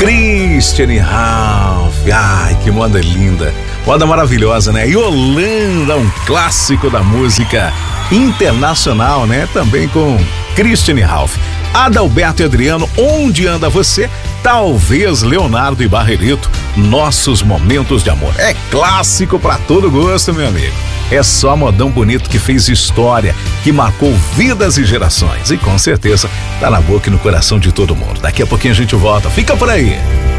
Christiane Ralph. Ai, que moda linda. Moda maravilhosa, né? Yolanda, um clássico da música internacional, né? Também com Christiane Ralph. Adalberto e Adriano, Onde Anda Você? Talvez Leonardo e Barreto, Nossos Momentos de Amor. É clássico pra todo gosto, meu amigo. É só modão bonito que fez história, que marcou vidas e gerações. E com certeza tá na boca e no coração de todo mundo. Daqui a pouquinho a gente volta. Fica por aí.